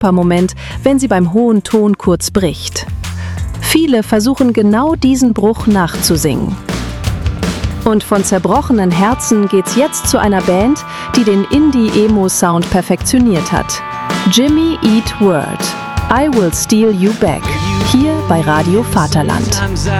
super Moment, wenn sie beim hohen Ton kurz bricht. Viele versuchen genau diesen Bruch nachzusingen. Und von zerbrochenen Herzen geht's jetzt zu einer Band, die den Indie-Emo-Sound perfektioniert hat. Jimmy Eat World. I Will Steal You Back. Hier bei Radio Vaterland.